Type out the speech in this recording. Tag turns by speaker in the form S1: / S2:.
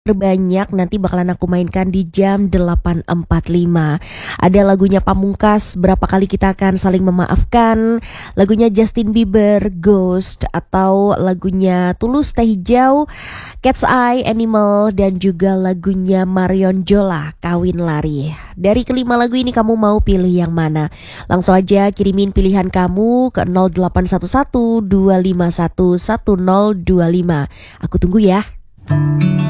S1: terbanyak nanti bakalan aku mainkan di jam 8.45. Ada lagunya Pamungkas, Berapa Kali Kita Akan Saling Memaafkan, lagunya Justin Bieber, Ghost, atau lagunya Tulus, Teh Hijau, Cat's Eye, Animal, dan juga lagunya Marion Jola, Kawin Lari. Dari kelima lagu ini kamu mau pilih yang mana? Langsung aja kirimin pilihan kamu ke 0811 251 1025. Aku tunggu ya.